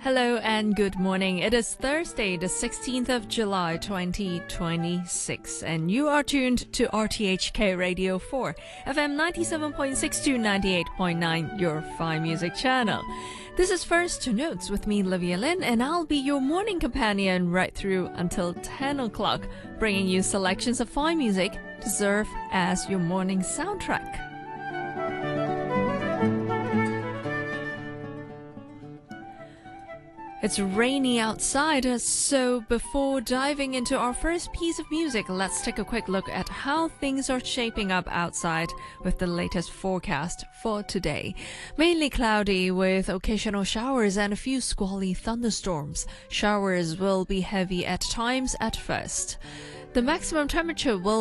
Hello and good morning. It is Thursday, the 16th of July, 2026, and you are tuned to RTHK Radio 4, FM 97.6 to 98.9, your Fine Music channel. This is First to Notes with me, Livia Lin, and I'll be your morning companion right through until 10 o'clock, bringing you selections of fine music to serve as your morning soundtrack. It's rainy outside, so before diving into our first piece of music, let's take a quick look at how things are shaping up outside with the latest forecast for today. Mainly cloudy with occasional showers and a few squally thunderstorms. Showers will be heavy at times at first. The maximum temperature will